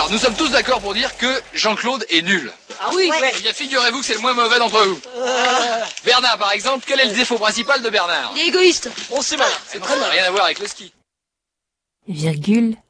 Alors, nous sommes tous d'accord pour dire que Jean-Claude est nul. Ah oui, Ouais. Eh bien, figurez-vous que c'est le moins mauvais d'entre vous. Bernard, par exemple, quel est le défaut principal de Bernard? il est égoïste. On sait mal. Ça n'a rien à voir avec le ski. Virgule.